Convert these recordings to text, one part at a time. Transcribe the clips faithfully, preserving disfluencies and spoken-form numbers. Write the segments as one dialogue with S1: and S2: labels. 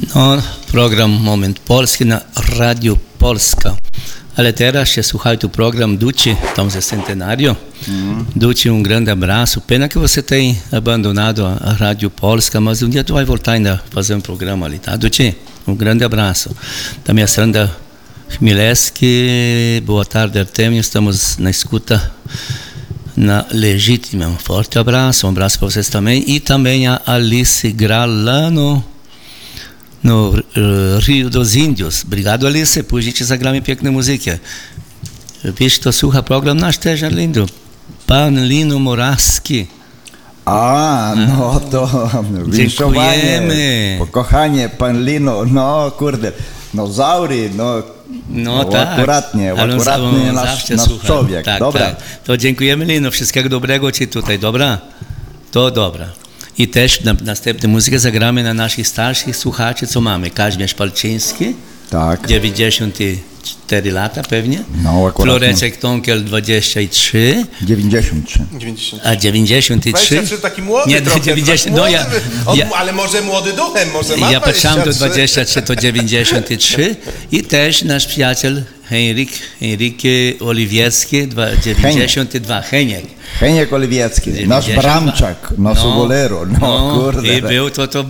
S1: No, program Moment Polski na Radio Polska. Ale teraz się słuchaj tu program Duci, tam ze Centenário. Mm. Duci, um grande abraço. Pena que você tem abandonado a Rádio Polska, mas um dia tu vai voltar ainda a fazer um programa ali, tá? Duci, um grande abraço. Da minha Sandra Chmielewski, boa tarde, Artemio. Estamos na escuta na Legítima. Um forte abraço, um abraço para vocês também. E também a Alice Gral lá no no uh, Rio dos Índios. Obrigado, Alice, por gente zagramy piękne muzyki. Wiesz, to słucha program nasz też, lindo. Pan Lino Morawski.
S2: A, no to
S1: dziękujemy.
S2: Kochanie, pan Lino, no kurde, no Zauri, no,
S1: no, no tak.
S2: akuratnie,
S1: ale
S2: akuratnie nasz, nasz człowiek,
S1: tak,
S2: dobra.
S1: Tak. To dziękujemy, Lino, wszystkiego dobrego ci tutaj, dobra? To dobra. I też na następną muzykę zagramy na naszych starszych słuchaczy, co mamy. Kazimierz Palczyński,
S2: tak.
S1: dziewięćdziesiąt cztery lata pewnie.
S2: No,
S1: Floreczek Tonkiel dwadzieścia trzy.
S2: dziewięćdziesiąt trzy.
S1: A dziewięćdziesiąt trzy.
S3: dwadzieścia trzy taki młody
S1: Nie,
S3: trochę,
S1: dziewięćdziesiąt,
S3: młody,
S1: no ja, ja,
S3: ale może młody duchem, może ma
S1: ja patrzyłem do
S3: dwadzieścia trzy.
S1: dwadzieścia trzy, to dziewięćdziesiąt trzy. I też nasz przyjaciel Henryk, Henryk Oliwiecki, dziewięćdziesiąt dwa, Heniek.
S2: Heniek Oliwiecki, nasz bramczak, nasz
S1: no,
S2: bolero, no,
S1: no
S2: kurde.
S1: I był to, to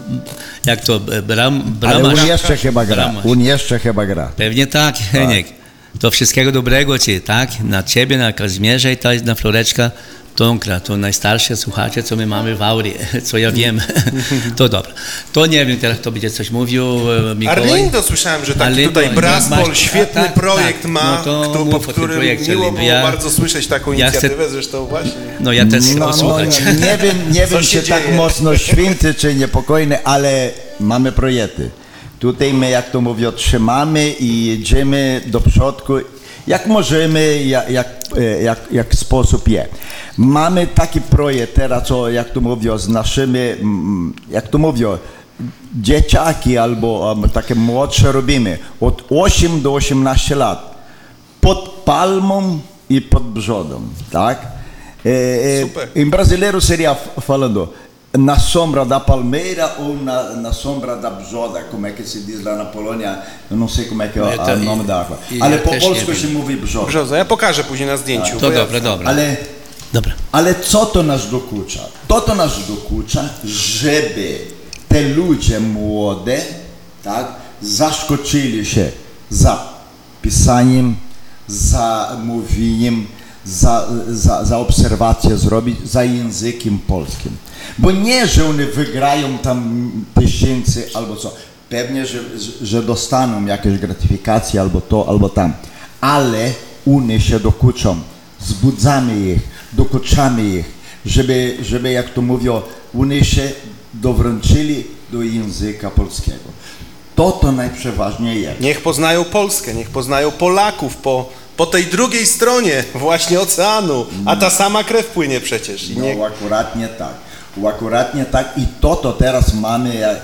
S1: jak to, bram, bramasz.
S2: Ale on jeszcze chyba gra,
S1: bramasz.
S2: on jeszcze chyba gra.
S1: Pewnie tak, Heniek. Tak. To wszystkiego dobrego ci, tak? Na ciebie, na Kazimierza i to na Floreczka Tonkla, to najstarsze słuchacze, co my mamy w Auri, co ja wiem. To dobra. To nie wiem, teraz kto będzie coś mówił, Mikołaj.
S3: Arlindo, słyszałem, że taki
S1: Arlindo,
S3: tutaj Braspol świetny
S1: tak,
S3: projekt
S1: tak.
S3: ma,
S1: No to
S3: kto, pod którym
S1: projekcie,
S3: miło było
S1: ja,
S3: bardzo słyszeć taką
S1: ja
S3: inicjatywę,
S1: chcę,
S3: zresztą właśnie.
S1: No ja też chcę
S2: no,
S1: posłuchać.
S2: No, nie wiem, nie wiem
S3: się
S2: czy tak
S3: dzieje?
S2: mocno święty, czy niepokojny, ale mamy projekty. Tutaj my, jak to mówię, trzymamy i jedziemy do przodku, jak możemy, jak, jak, jak, jak sposób je. Mamy taki projekt teraz, co, jak to mówię, z naszymi, jak to mówię, dzieciaki albo um, takie młodsze robimy od osiem do osiemnastu lat. Pod palmą i pod brzodą, tak?
S3: Super.
S2: Em brasileiro seria falando na sombra da palmeira ou na, na sombra da brzoda, como é que se diz lá na Polônia, eu não sei como é que é o nome da água. Ale po polsku się mówi brzoda.
S3: Brzoza, ja pokażę później na zdjęciu.
S1: To
S3: ja...
S1: dobra, dobra.
S2: Ale,
S1: dobra.
S2: ale co to nas dokucza? To to nas dokucza, żeby te ludzie młode, tak, zaskoczyli się za pisaniem, za mówieniem, za, za, za obserwację zrobić, za językiem polskim. Bo nie, że one wygrają tam tysięcy albo co. Pewnie, że, że dostaną jakieś gratyfikacje albo to, albo tam. Ale one się dokuczą. Zbudzamy ich, dokuczamy ich, żeby, żeby jak to mówią, one się dowręczyli do języka polskiego. To to najprzeważniejsze.
S3: Niech poznają Polskę, niech poznają Polaków po, po tej drugiej stronie właśnie oceanu, a ta sama krew płynie przecież. I niech...
S2: No akuratnie tak. Akuratnie tak i to to teraz mamy. Ja,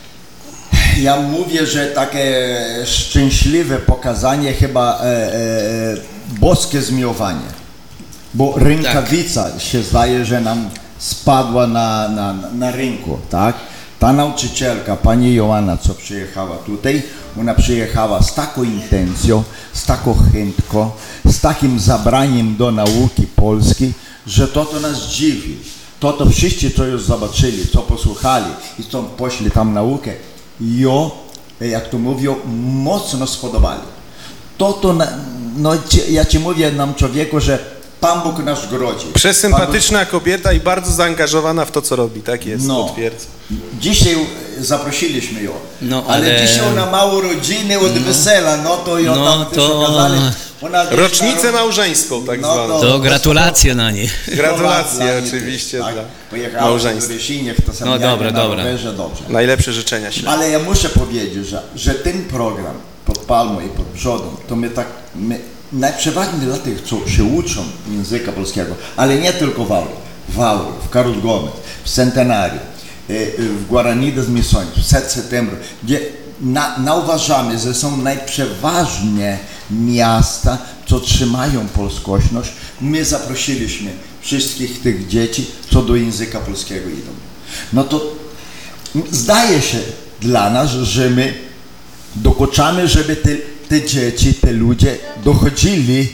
S2: ja mówię, że takie szczęśliwe pokazanie chyba e, e, boskie zmiłowanie. Bo rękawica tak. się zdaje, że nam spadła na, na, na rynku, tak? Ta nauczycielka, pani Joanna, co przyjechała tutaj, ona przyjechała z taką intencją, z taką chętką, z takim zabraniem do nauki polskiej, że to to nas dziwi. To to wszyscy, co już zobaczyli, co posłuchali i co poszli tam naukę, ją, jak to mówią, mocno spodobali. To to, no ja ci mówię nam człowieku, że Pan Bóg nas grodzi.
S3: Przesympatyczna Bóg... kobieta i bardzo zaangażowana w to, co robi, tak jest,
S2: no.
S3: potwierdzę.
S2: Dzisiaj zaprosiliśmy ją,
S1: no,
S2: ale... ale dzisiaj ona ma urodziny od no. wesela, no to ją
S1: no,
S2: tam
S1: to...
S2: okazali. Ona
S3: rocznicę na... małżeńską, tak
S2: no,
S3: zwaną.
S1: To, to gratulacje na niej.
S3: Gratulacje oczywiście
S2: tak,
S3: dla małżeństwa.
S1: No dobra, dobra.
S2: Dobrze.
S3: Najlepsze życzenia śledzę.
S2: Ale ja muszę powiedzieć, że, że ten program pod palmą i pod brzodą, to my tak, my, najprzeważniej dla tych, co się uczą języka polskiego, ale nie tylko w Auri, w Auri, w Carlos Gomes, w Centenário, w Guarani das Missões, w siódmego setembro, gdzie na, nauważamy, że są najprzeważnie miasta, co trzymają polskośność. My zaprosiliśmy wszystkich tych dzieci, co do języka polskiego idą. No to zdaje się, dla nas, że my dokuczamy, żeby te, te dzieci, te ludzie dochodzili,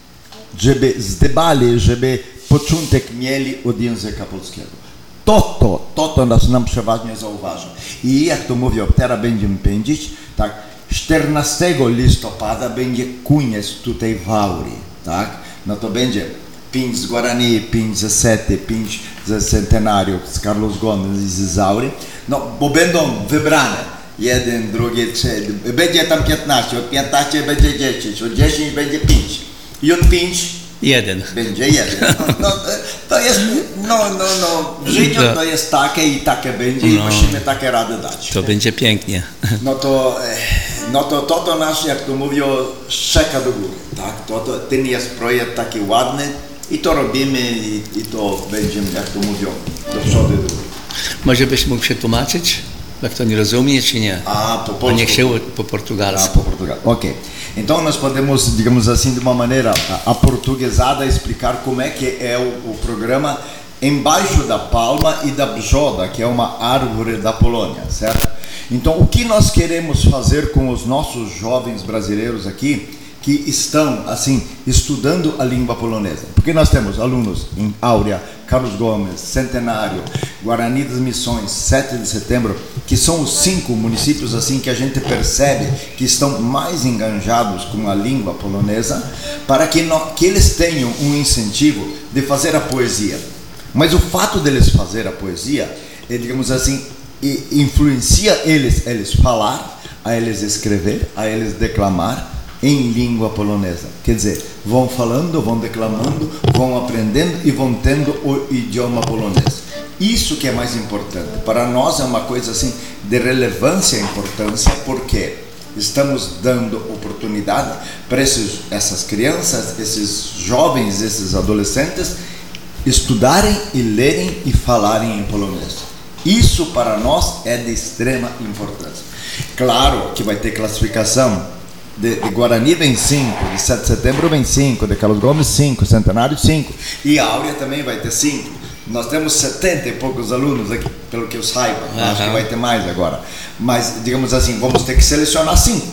S2: żeby zdebali, żeby początek mieli od języka polskiego. To, to, to, to nas nam przeważnie zauważa. I jak to mówię, teraz będziemy pędzić, tak, czternastego listopada będzie koniec tutaj w Aurii, tak? No to będzie pięć z Guarani, pięć ze Sety, pięć ze Centenário, z Carlos Gomes i z Aurii, no bo będą wybrane. Jeden, drugi, trzeci, będzie tam piętnaście, od piętnastu będzie dziesięć, od dziesięciu będzie pięć i od pięciu
S1: jeden.
S2: Będzie jeden. No, no, to jest, no, no, no, w życiu to jest takie i takie będzie i
S1: no,
S2: musimy takie rady dać.
S1: To będzie pięknie.
S2: No to, no to, to, to nasz, jak to mówią, szczeka do góry, tak? To, to, ten jest projekt taki ładny i to robimy i, i to będziemy, jak to mówią, do przodu do góry.
S1: Może byś mógł przetłumaczyć? Jak to nie rozumie, czy nie?
S2: Ah, por
S1: A niech się po portugalsku.
S2: Ah, por Portugal. Ok. Então nós podemos, digamos assim, de uma maneira aportuguesada, explicar como é que é o, o programa embaixo da palma e da bjoda, que é uma árvore da Polônia, certo? Então o que nós queremos fazer com os nossos jovens brasileiros aqui, que estão, assim, estudando a língua polonesa? Porque nós temos alunos em Áurea, Carlos Gomes, Centenário, Guarani das Missões, sete de setembro, que são os cinco municípios assim que a gente percebe que estão mais enganjados com a língua polonesa, para que, não, que eles tenham um incentivo de fazer a poesia. Mas o fato deles fazer a poesia, é, digamos assim, influencia eles, eles falar, a eles escrever, a eles declamar em língua polonesa. Quer dizer, vão falando, vão declamando, vão aprendendo e vão tendo o idioma polonês. Isso que é mais importante. Para nós é uma coisa assim de relevância e importância, porque estamos dando oportunidade para esses, essas crianças, esses jovens, esses adolescentes estudarem e lerem e falarem em polonês. Isso para nós é de extrema importância. Claro que vai ter classificação. De, de Guarani vem cinco, de sete de setembro vem cinco, de Carlos Gomes cinco, Centenário cinco, e a Áurea também vai ter cinco. Nós temos setenta e poucos alunos aqui, pelo que eu saiba, uhum. Acho que vai ter mais agora. Mas, digamos assim, vamos ter que selecionar cinco,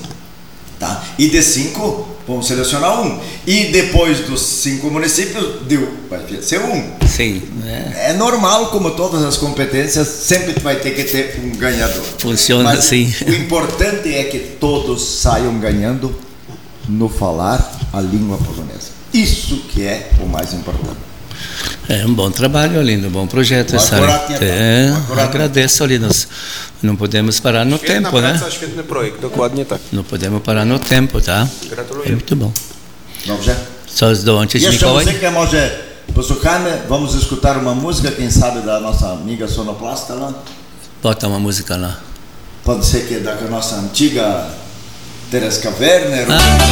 S2: tá? E de cinco, vamos selecionar um. E depois dos cinco municípios, deu, vai ser um.
S1: Sim.
S2: É. É normal, como todas as competências, sempre vai ter que ter um ganhador.
S1: Funciona
S2: Mas
S1: assim.
S2: O importante é que todos saiam ganhando no falar a língua polonesa. Isso que é o mais importante.
S1: É um bom trabalho, Lindo, um bom projeto. É, agradeço, Lindo. Não podemos parar no
S3: Świetna
S1: tempo,
S3: praca,
S1: né?
S3: Świetny projekt, dokładnie tak.
S1: Não podemos parar no tempo, tá?
S3: Gratuluję.
S1: É muito bom.
S2: Dobrze?
S1: Só dołączyć
S2: Jeszcze
S1: Mikołaj?
S2: muzykę może posłuchamy, vamos escutar uma música, quem sabe da nossa amiga sonoplasta lá.
S1: Bota uma música lá.
S2: Pode ser que é da nossa antiga Tereska Werner.
S1: Ah.